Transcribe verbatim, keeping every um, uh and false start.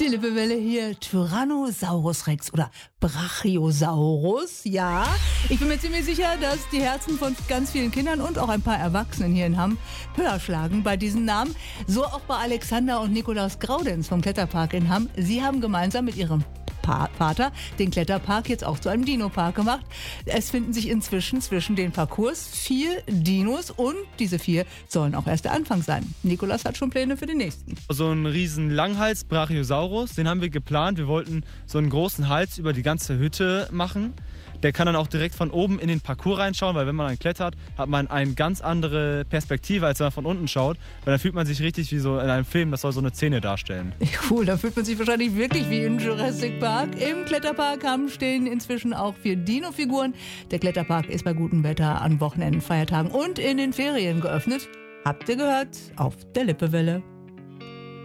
Die Lippewelle hier, Tyrannosaurus Rex oder Brachiosaurus, ja. Ich bin mir ziemlich sicher, dass die Herzen von ganz vielen Kindern und auch ein paar Erwachsenen hier in Hamm höher schlagen bei diesen Namen. So auch bei Alexander und Nikolaus Graudenz vom Kletterpark in Hamm. Sie haben gemeinsam mit ihrem Pa- Vater den Kletterpark jetzt auch zu einem Dino-Park gemacht. Es finden sich inzwischen zwischen den Parcours vier Dinos und diese vier sollen auch erst der Anfang sein. Nikolaus hat schon Pläne für den nächsten. So einen riesen Langhals, Brachiosaurus, den haben wir geplant. Wir wollten so einen großen Hals über die ganze Hütte machen. Der kann dann auch direkt von oben in den Parcours reinschauen, weil wenn man dann klettert, hat man eine ganz andere Perspektive, als wenn man von unten schaut. Weil dann fühlt man sich richtig wie so in einem Film, das soll so eine Szene darstellen. Cool, da fühlt man sich wahrscheinlich wirklich wie in Jurassic Park. Im Kletterpark haben stehen inzwischen auch vier Dino-Figuren. Der Kletterpark ist bei gutem Wetter an Wochenenden, Feiertagen und in den Ferien geöffnet. Habt ihr gehört? Auf der Lippewelle.